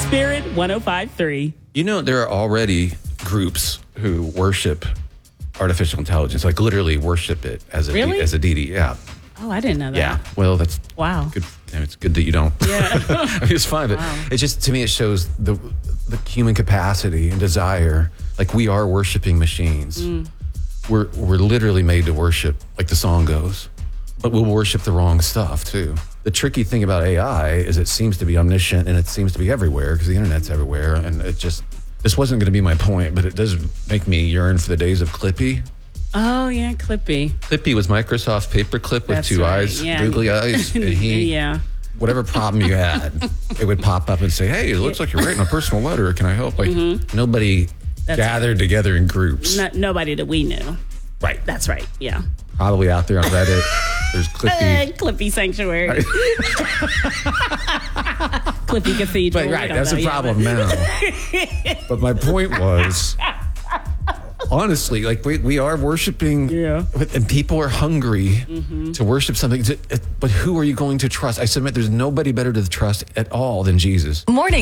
Spirit 105.3. You know, there are already groups who worship artificial intelligence, like literally worship it as a Really? as a deity. Yeah. Oh, I didn't know that. Yeah. Well, that's Wow. good. It's good that you don't. Yeah. I mean, it's fine, but it's just, to me, it shows the human capacity and desire. Like, we are worshiping machines. We're literally made to worship, like the song goes, but we'll worship the wrong stuff too. The tricky thing about AI is it seems to be omniscient and it seems to be everywhere because the internet's everywhere. And it just, this wasn't going to be my point, but it does make me yearn for the days of Clippy. Oh, yeah, Clippy. Clippy was Microsoft Paperclip with That's two right, eyes, yeah. googly eyes, and he, Yeah. whatever problem you had, it would pop up and say, "Hey, it looks like you're writing a personal letter. Can I help?" Like nobody gathered together in groups. Nobody that we knew. Right. That's right. Yeah. Probably out there on Reddit. There's Clippy. Clippy Sanctuary. Clippy Cathedral. But right, that's a problem now. But my point was, honestly, like we are worshiping, and people are hungry to worship something. But who are you going to trust? I submit there's nobody better to trust at all than Jesus. Morning.